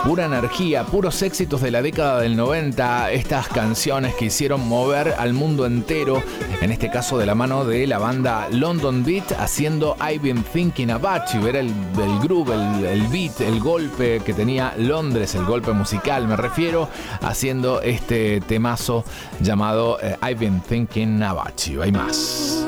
pura energía, puros éxitos de la década del 90, estas canciones que hicieron mover al mundo entero, en este caso de la mano de la banda London Beat, haciendo I've Been Thinking About You. Era el groove, el beat, el golpe que tenía Londres, el golpe musical me refiero, haciendo este temazo llamado I've Been Thinking About You. Hay más.